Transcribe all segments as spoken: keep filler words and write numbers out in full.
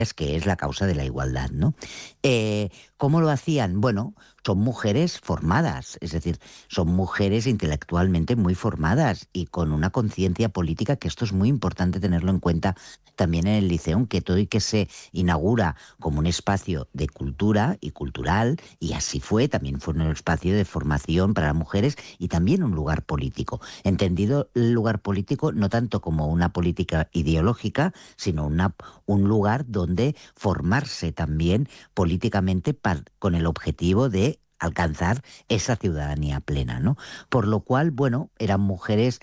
que es la causa de la igualdad, ¿no? Eh, ¿Cómo lo hacían? Bueno, son mujeres formadas, es decir, son mujeres intelectualmente muy formadas y con una conciencia política, que esto es muy importante tenerlo en cuenta también en el Liceum, que todo y que se inaugura como un espacio de cultura y cultural, y así fue, también fue un espacio de formación para las mujeres y también un lugar político. Entendido el lugar político no tanto como una política ideológica, sino una, un lugar donde formarse también políticamente para, con el objetivo de alcanzar esa ciudadanía plena, ¿no? Por lo cual, bueno, eran mujeres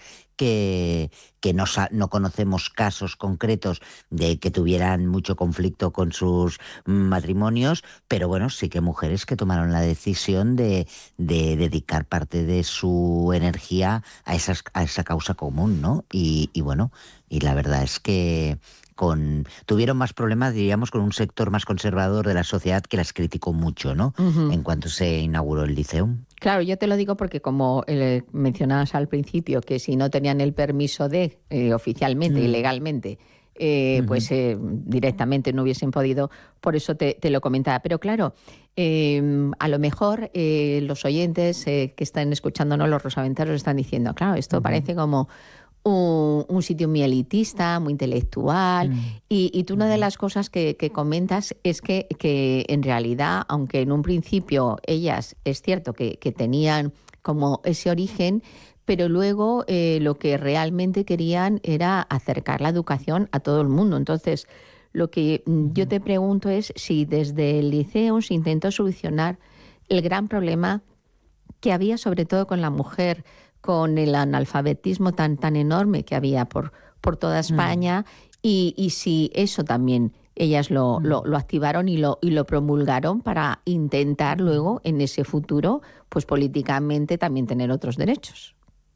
que, que no, no conocemos casos concretos de que tuvieran mucho conflicto con sus matrimonios, pero bueno, sí que mujeres que tomaron la decisión de, de dedicar parte de su energía a, esas, a esa causa común, ¿no? Y, y bueno, y la verdad es que Con, tuvieron más problemas, diríamos, con un sector más conservador de la sociedad que las criticó mucho, ¿no? Uh-huh. En cuanto se inauguró el Liceum. Claro, yo te lo digo porque como eh, mencionabas al principio que si no tenían el permiso de, eh, oficialmente y Mm. legalmente, eh, Uh-huh. pues eh, directamente no hubiesen podido, por eso te, te lo comentaba. Pero claro, eh, a lo mejor eh, los oyentes eh, que están escuchándonos, los rosaventeros, están diciendo, claro, esto uh-huh. parece como Un, un sitio muy elitista, muy intelectual, mm. y, y tú una de las cosas que, que comentas es que, que en realidad, aunque en un principio ellas es cierto que, que tenían como ese origen, pero luego eh, lo que realmente querían era acercar la educación a todo el mundo. Entonces, lo que yo te pregunto es si desde el liceo se intentó solucionar el gran problema que había sobre todo con la mujer, con el analfabetismo tan, tan enorme que había por, por toda España, mm. y, y si eso también ellas lo, mm. lo, lo activaron y lo, y lo promulgaron para intentar luego en ese futuro, pues políticamente también tener otros derechos.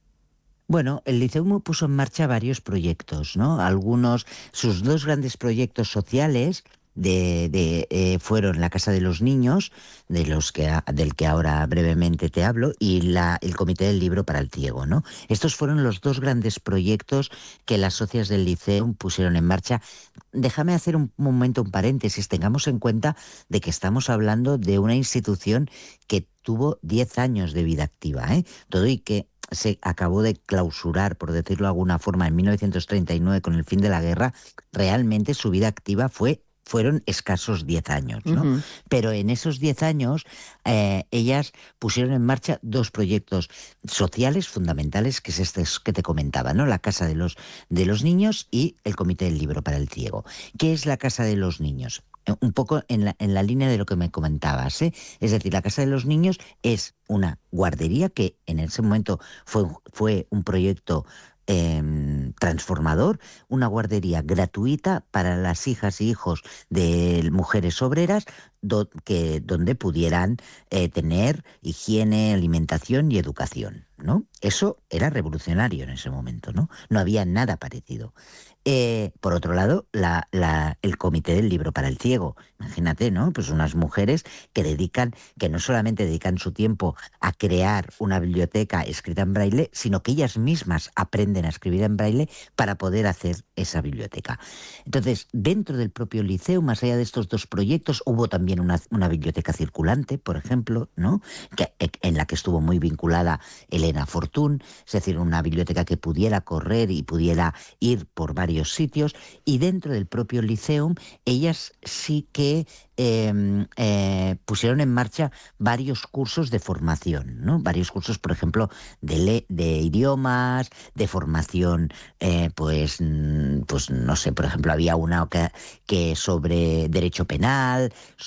Bueno, el Liceum puso en marcha varios proyectos, ¿no? Algunos, sus dos grandes proyectos sociales de, de, eh, fueron la Casa de los Niños, de los que, del que ahora brevemente te hablo, y la, el Comité del Libro para el Ciego, ¿no? Estos fueron los dos grandes proyectos que las socias del Liceum pusieron en marcha. Déjame hacer un momento un paréntesis. Tengamos en cuenta de que estamos hablando de una institución que tuvo diez años de vida activa, ¿eh? Todo y que se acabó de clausurar, por decirlo de alguna forma, en mil novecientos treinta y nueve con el fin de la guerra, realmente su vida activa fue fueron escasos diez años, ¿no? Uh-huh. Pero en esos diez años eh, ellas pusieron en marcha dos proyectos sociales fundamentales, que es este que te comentaba, ¿no? La Casa de los, de los Niños y el Comité del Libro para el Ciego. ¿Qué es la Casa de los Niños? Un poco en la, en la línea de lo que me comentabas, ¿eh? Es decir, la Casa de los Niños es una guardería que en ese momento fue, fue un proyecto Eh, transformador, una guardería gratuita para las hijas y hijos de mujeres obreras, do, que, donde pudieran eh, tener higiene, alimentación y educación, ¿no? Eso era revolucionario en ese momento, ¿no? No había nada parecido. Eh, por otro lado, la, la, el Comité del Libro para el Ciego. Imagínate, ¿no? Pues unas mujeres que dedican, que no solamente dedican su tiempo a crear una biblioteca escrita en braille, sino que ellas mismas aprenden a escribir en braille para poder hacer esa biblioteca. Entonces, dentro del propio liceo, más allá de estos dos proyectos, hubo también una, una biblioteca circulante, por ejemplo, ¿no? Que, en la que estuvo muy vinculada Elena Fortún, es decir, una biblioteca que pudiera correr y pudiera ir por varios sitios, y dentro del propio Liceum ellas sí que eh, eh, pusieron en marcha varios cursos de formación, ¿no? Varios cursos, por ejemplo, de, le, de idiomas, de formación, eh, pues, pues no sé, por ejemplo, había una que, que sobre derecho penal,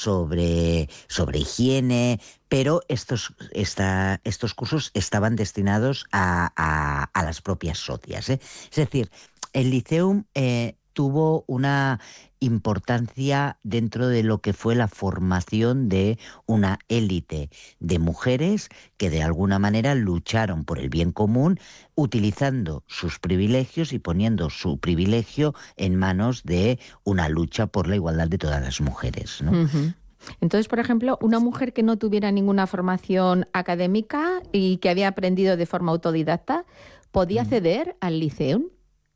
sobre, sobre higiene, pero estos, esta, estos cursos estaban destinados a, a, a las propias socias, ¿eh? Es decir, el Liceum eh, tuvo una importancia dentro de lo que fue la formación de una élite de mujeres que de alguna manera lucharon por el bien común, utilizando sus privilegios y poniendo su privilegio en manos de una lucha por la igualdad de todas las mujeres, ¿no? Uh-huh. Entonces, por ejemplo, una mujer que no tuviera ninguna formación académica y que había aprendido de forma autodidacta, ¿podía acceder al Liceum?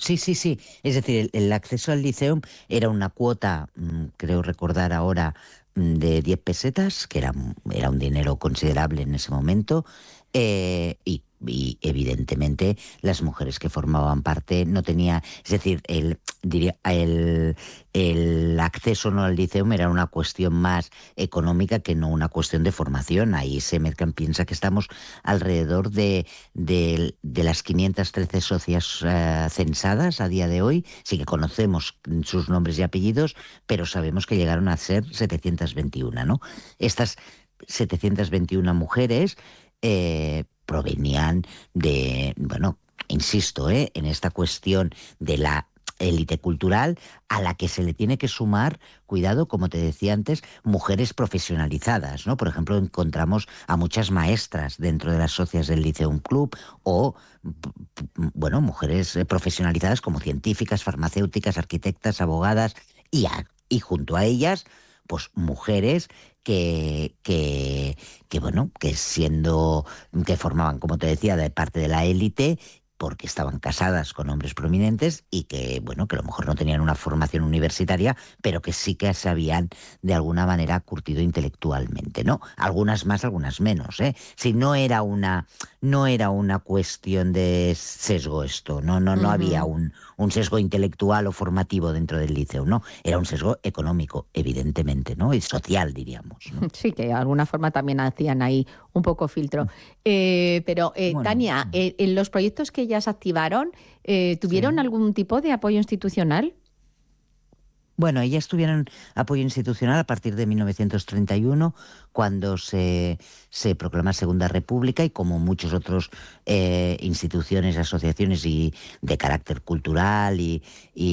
Sí, sí, sí. Es decir, el, el acceso al Liceum era una cuota, mm, creo recordar ahora, mm, de diez pesetas, que era, m- era un dinero considerable en ese momento, eh, y, y evidentemente las mujeres que formaban parte no tenía, es decir, el, diría, el, el acceso no al Liceum era una cuestión más económica que no una cuestión de formación. Ahí se mezclan, piensa que estamos alrededor de de, de las quinientas trece socias eh, censadas a día de hoy. Sí que conocemos sus nombres y apellidos, pero sabemos que llegaron a ser setecientas veintiuno, ¿no? Estas setecientas veintiuna mujeres eh, provenían de, bueno, insisto, ¿eh? En esta cuestión de la élite cultural a la que se le tiene que sumar, cuidado, como te decía antes, mujeres profesionalizadas, ¿no? Por ejemplo, encontramos a muchas maestras dentro de las socias del Liceum Club o, p- p- bueno, mujeres eh, profesionalizadas como científicas, farmacéuticas, arquitectas, abogadas y, a- y junto a ellas, pues mujeres que, que, que, bueno, que siendo, que formaban, como te decía, de parte de la élite porque estaban casadas con hombres prominentes y que, bueno, que a lo mejor no tenían una formación universitaria, pero que sí que se habían de alguna manera curtido intelectualmente, ¿no? Algunas más, algunas menos, ¿eh? Si no era una, no era una cuestión de sesgo esto, no, no, no había Ujú. un, un sesgo intelectual o formativo dentro del liceo, no, era un sesgo económico, evidentemente, ¿no? Y social, diríamos, ¿no? Sí, que de alguna forma también hacían ahí un poco filtro. Eh, pero, eh, Bueno, Tania, eh, en los proyectos que ellas activaron, eh, ¿tuvieron sí. algún tipo de apoyo institucional? Bueno, ellas tuvieron apoyo institucional a partir de mil novecientos treinta y uno, cuando se, se proclama Segunda República, y como muchos otros eh, instituciones, asociaciones y de carácter cultural y,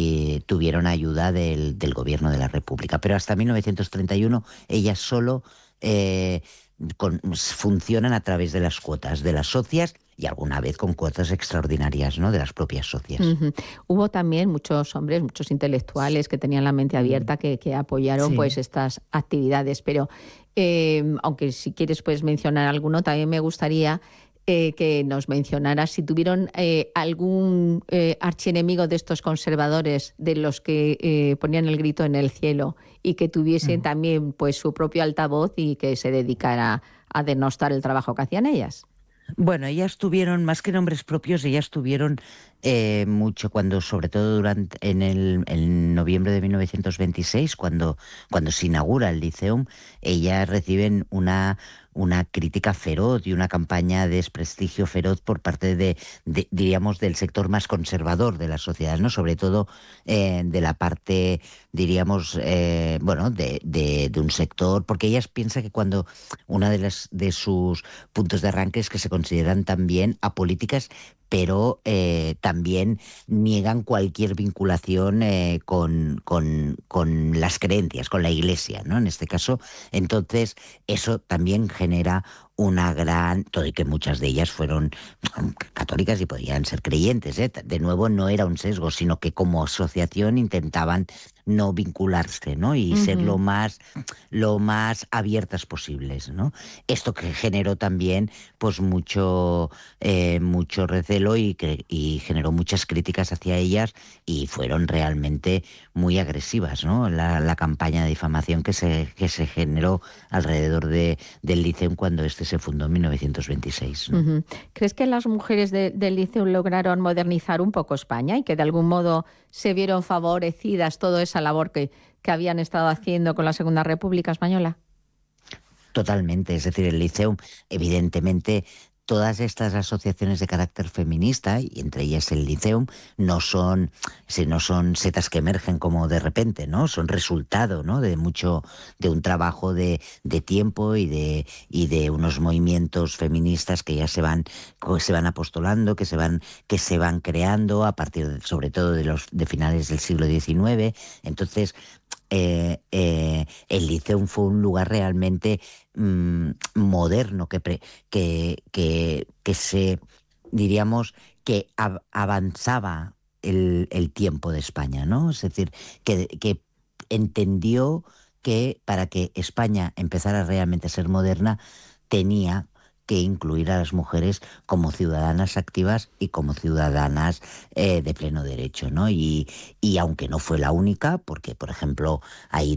y tuvieron ayuda del, del gobierno de la República. Pero hasta mil novecientos treinta y uno ellas solo eh, con- funcionan a través de las cuotas de las socias y alguna vez con cuotas extraordinarias, ¿no? De las propias socias. Ujú. Hubo también muchos hombres, muchos intelectuales que tenían la mente Mm, abierta que, que apoyaron sí. pues estas actividades. Pero eh, aunque si quieres puedes mencionar alguno, también me gustaría eh, que nos mencionaras si tuvieron eh, algún eh, archienemigo de estos conservadores, de los que eh, ponían el grito en el cielo y que tuviesen Mm. también pues su propio altavoz y que se dedicara a denostar el trabajo que hacían ellas. Bueno, ellas tuvieron, más que nombres propios, ellas tuvieron eh, mucho cuando, sobre todo durante en el en noviembre de mil novecientos veintiséis, cuando, cuando se inaugura el Liceum, ellas reciben una, una crítica feroz y una campaña de desprestigio feroz por parte de, de, diríamos, del sector más conservador de la sociedad, ¿no? Sobre todo eh, de la parte, diríamos, eh, bueno, de, de, de un sector, porque ellas piensan que cuando una de las de sus puntos de arranque es que se consideran también apolíticas, pero eh, también niegan cualquier vinculación eh, con, con, con las creencias, con la iglesia, ¿no? En este caso, entonces, eso también genera una gran, todo y que muchas de ellas fueron mm, católicas y podían ser creyentes, ¿eh? De nuevo, no era un sesgo, sino que como asociación intentaban no vincularse, ¿no? Y ser lo Ujú. más, lo más abiertas posibles, ¿no? Esto que generó también pues mucho, eh, mucho recelo y, que, y generó muchas críticas hacia ellas y fueron realmente muy agresivas, ¿no? La, la campaña de difamación que se, que se generó alrededor de, del Liceum cuando este se fundó en mil novecientos veintiséis, ¿no? Ujú. ¿Crees que las mujeres de- del liceo lograron modernizar un poco España y que de algún modo se vieron favorecidas toda esa labor que, que habían estado haciendo con la Segunda República Española? Totalmente, es decir, el Liceum, evidentemente, todas estas asociaciones de carácter feminista, y entre ellas el Liceum, no son, si no son setas que emergen como de repente, ¿no? Son resultado, ¿no? De mucho, de un trabajo de, de tiempo y de, y de unos movimientos feministas que ya se van, co- se van apostolando, que se van, que se van creando a partir, de- sobre todo de los, de finales del siglo diecinueve. Entonces, eh, eh, el Liceum fue un lugar realmente mm, moderno que, pre- que, que, que se, diríamos, que av- avanzaba el, el tiempo de España, ¿no? Es decir, que, que entendió que para que España empezara realmente a ser moderna, tenía que incluir a las mujeres como ciudadanas activas y como ciudadanas eh, de pleno derecho, ¿no? Y, y aunque no fue la única, porque, por ejemplo, hay